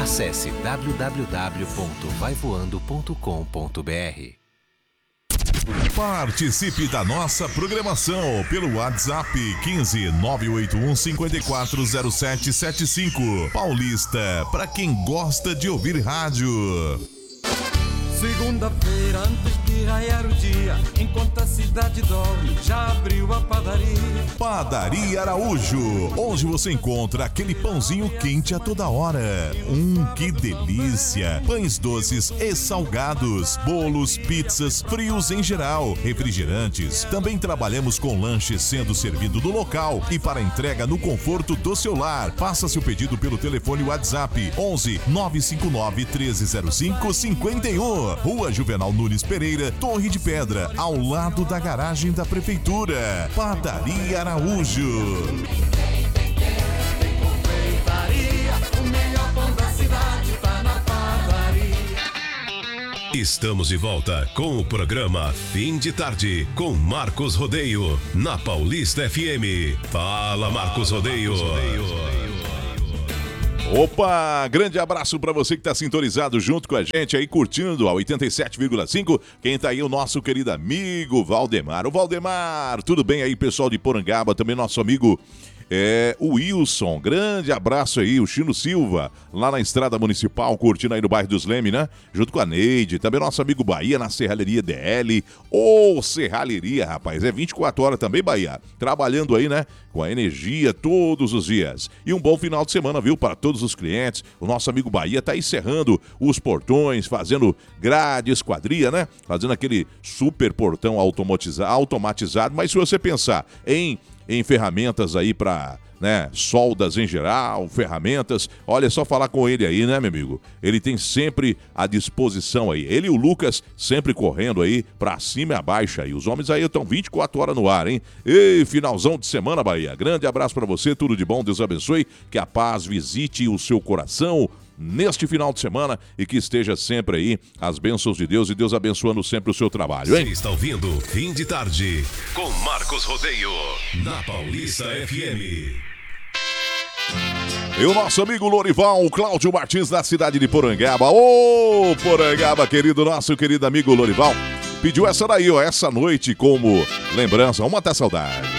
Acesse www.vaivoando.com.br. Participe da nossa programação pelo WhatsApp 15 981 540775. Paulista, para quem gosta de ouvir rádio. Segunda-feira, antes de raiar o dia, enquanto a cidade dorme, já abriu a padaria. Padaria Araújo, onde você encontra aquele pãozinho quente a toda hora. Que delícia! Pães doces e salgados, bolos, pizzas, frios em geral, refrigerantes. Também trabalhamos com lanches sendo servido no local e para entrega no conforto do seu lar. Faça seu pedido pelo telefone WhatsApp 11 959 1305 51. Rua Juvenal Nunes Pereira, Torre de Pedra, ao lado da garagem da Prefeitura. Padaria Araújo. Estamos de volta com o programa Fim de Tarde, com Marcos Rodeio, na Paulista FM. Fala, Marcos Rodeio. Opa, grande abraço para você que está sintonizado junto com a gente aí, curtindo a 87,5. Quem tá aí, o nosso querido amigo Valdemar. O Valdemar, tudo bem aí, pessoal de Porangaba, também nosso amigo o Wilson, grande abraço aí, o Chino Silva, lá na Estrada Municipal, curtindo aí no bairro dos Leme, né? Junto com a Neide, também nosso amigo Bahia na Serralheria DL, Serralheria, rapaz, 24 horas também, Bahia, trabalhando aí, né? Com a energia todos os dias. E um bom final de semana, viu, para todos os clientes. O nosso amigo Bahia tá encerrando os portões, fazendo grade, esquadria, né? Fazendo aquele super portão automatizado, mas se você pensar em ferramentas aí para, né, soldas em geral, ferramentas, olha, é só falar com ele aí, né, meu amigo? Ele tem sempre à disposição aí. Ele e o Lucas sempre correndo aí pra cima e abaixo aí. Os homens aí estão 24 horas no ar, hein? Ei, finalzão de semana, Bahia. Grande abraço pra você, tudo de bom, Deus abençoe, que a paz visite o seu coração neste final de semana e que esteja sempre aí as bênçãos de Deus e Deus abençoando sempre o seu trabalho, hein? Você está ouvindo Fim de Tarde com Marcos Rodeio na Paulista FM. E o nosso amigo Lorival, Cláudio Martins, da cidade de Porangaba. Porangaba, querido, nosso querido amigo Lorival, pediu essa daí, ó, essa noite como lembrança. Vamos matar a saudade.